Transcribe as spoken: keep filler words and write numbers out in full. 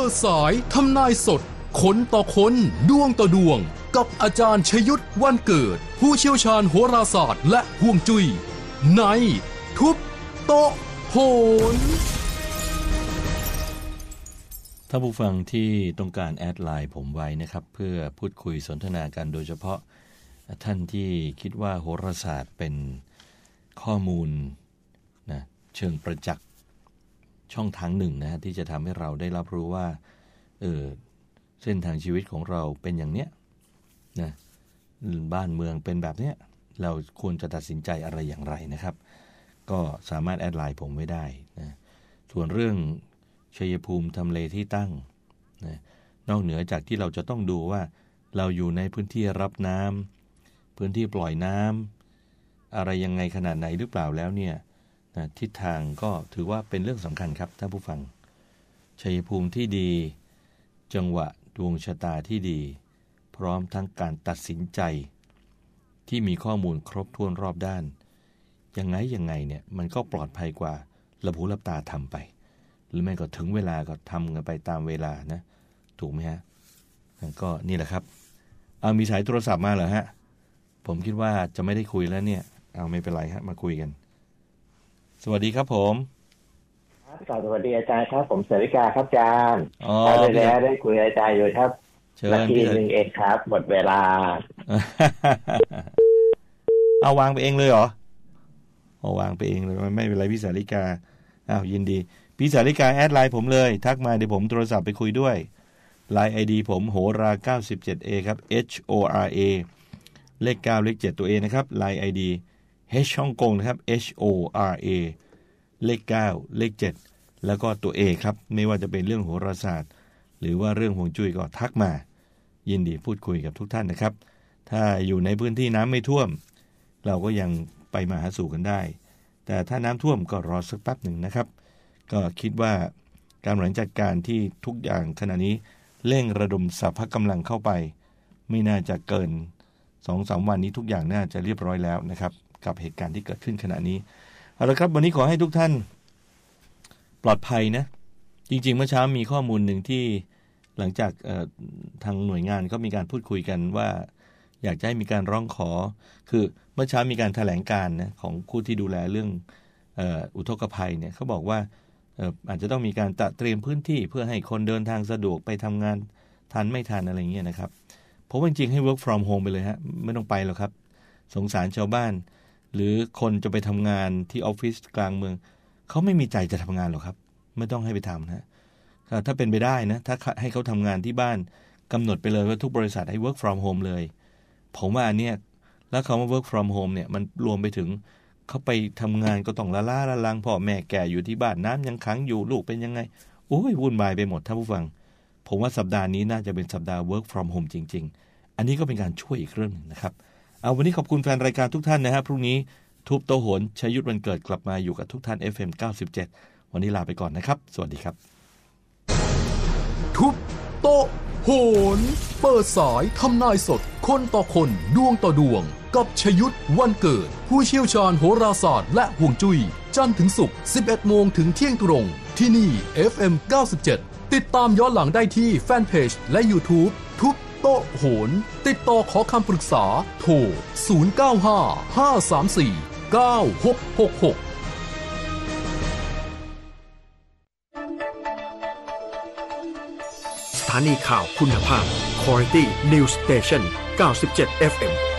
ปิดสายทำนายสดคนต่อคนดวงต่อดวงกับอาจารย์ชยุทธวันเกิดผู้เชี่ยวชาญโหราศาสตร์และฮวงจุ้ยในทุบโต๊ะโหนท่านผู้ฟังที่ต้องการแอดไลน์ผมไว้นะครับเพื่อพูดคุยสนทนากันโดยเฉพาะท่านที่คิดว่าโหราศาสตร์เป็นข้อมูลนะเชิงประจักษ์ช่องทางหนึ่งนะที่จะทำให้เราได้รับรู้ว่าเออเส้นทางชีวิตของเราเป็นอย่างเนี้ยนะบ้านเมืองเป็นแบบเนี้ยเราควรจะตัดสินใจอะไรอย่างไรนะครับก็สามารถแอดไลน์ผมไว้ได้นะส่วนเรื่องชัยภูมิทำเลที่ตั้งนะนอกเหนือจากที่เราจะต้องดูว่าเราอยู่ในพื้นที่รับน้ำพื้นที่ปล่อยน้ำอะไรยังไงขนาดไหนหรือเปล่าแล้วเนี่ยนะทิศทางก็ถือว่าเป็นเรื่องสำคัญครับท่านผู้ฟังชัยภูมิที่ดีจังหวะดวงชะตาที่ดีพร้อมทั้งการตัดสินใจที่มีข้อมูลครบถ้วนรอบด้านยังไงยังไงเนี่ยมันก็ปลอดภัยกว่าระหูรับตาทำไปหรือไม่ก็ถึงเวลาก็ทำกันไปตามเวลานะถูกไหมฮะก็นี่แหละครับเอามีสายโทรศัพท์มาเหรอฮะผมคิดว่าจะไม่ได้คุยแล้วเนี่ยเอาไม่เป็นไรฮะมาคุยกันสวัสดีครับผมสวัสดีอาจารย์ครับผมเสริกาครับอาจารย์อ๋อได้แล้วได้คุยอาจารย์อยู่ครับนาทีหนึ่งเองครับหมดเวลาเอาวางไปเองเลยเหรอเอาวางไปเองเลยไม่เป็นไรพี่สาริกาอ้าวยินดีพี่สาริกาแอดไลน์ผมเลยทักมาเดี๋ยวผมโทรศัพท์ไปคุยด้วยไลน์ ไอ ดี ผมโหราเก้าสิบเจ็ด เอ ครับ H O R A เลขเก้าเลขเจ็ดตัว A นะครับไลน์ ไอ ดี H ฮ่องกงนะครับ H O R A เลขเก้าเลขเจ็ดแล้วก็ตัว A ครับไม่ว่าจะเป็นเรื่องโหราศาสตร์หรือว่าเรื่องฮวงจุ้ยก็ทักมายินดีพูดคุยกับทุกท่านนะครับถ้าอยู่ในพื้นที่น้ำไม่ท่วมเราก็ยังไปมาหาสู่กันได้แต่ถ้าน้ำท่วมก็รอสักแป๊บหนึ่งนะครับก็คิดว่าการบริหารจัดการที่ทุกอย่างขณะนี้เร่งระดมสรรพกำลังเข้าไปไม่น่าจะเกิน สองถึงสาม วันนี้ทุกอย่างน่าจะเรียบร้อยแล้วนะครับกับเหตุการณ์ที่เกิดขึ้นขณะนี้เอาละครับวันนี้ขอให้ทุกท่านปลอดภัยนะจริงๆเมื่อเช้ามีข้อมูลหนึ่งที่หลังจากทางหน่วยงานก็มีการพูดคุยกันว่าอยากจะให้มีการร้องขอคือเมื่อเช้ามีการแถลงการนะของผู้ที่ดูแลเรื่องอุทกภัยเนี่ยเขาบอกว่าอาจจะต้องมีการเตรียมพื้นที่เพื่อให้คนเดินทางสะดวกไปทำงานทันไม่ทันอะไรเงี้ยนะครับผมว่าจริงๆให้ work from home ไปเลยฮะไม่ต้องไปหรอกครับสงสารชาวบ้านหรือคนจะไปทำงานที่ออฟฟิศกลางเมืองเขาไม่มีใจจะทำงานหรอกครับไม่ต้องให้ไปทำนะถ้าเป็นไปได้นะถ้าให้เขาทำงานที่บ้านกำหนดไปเลยว่าทุกบริษัทให้ work from home เลยผมว่าอันเนี้ยแล้วคำว่า work from home เนี่ยมันรวมไปถึงเขาไปทำงานก็ต้องละล่าละลังพ่อแม่แก่อยู่ที่บ้านน้ำยังขังอยู่ลูกเป็นยังไงโอ้ยวุ่นวายไปหมดท่านผู้ฟังผมว่าสัปดาห์นี้น่าจะเป็นสัปดาห์ work from home จริงๆอันนี้ก็เป็นการช่วยอีกเรื่องนึงนะครับเอาวันนี้ขอบคุณแฟนรายการทุกท่านนะครับพรุ่งนี้ทุบโต๊ะโหนชยุทธวันเกิดกลับมาอยู่กับทุกท่าน เอฟ เอ็ม เก้าสิบเจ็ดวันนี้ลาไปก่อนนะครับสวัสดีครับทุบโต๊ะโหนเปิดสายทำนายสดคนต่อคนดวงต่อดวงกับชยุทธวันเกิดผู้เชี่ยวชาญโหราศาสตร์และฮวงจุ้ยจันทร์ถึงศุกร์ สิบเอ็ดโมงถึงเที่ยงตรงที่นี่ เอฟ เอ็ม เก้าสิบเจ็ดติดตามย้อนหลังได้ที่แฟนเพจและ YouTube ทุบโต๊ะโหนติดต่อขอคำปรึกษาโทรศูนย์ เก้า ห้า ห้า สาม สี่ เก้า หก หก หกสถานีข่าวคุณภาพ Quality News Station เก้าสิบเจ็ด เอฟ เอ็ม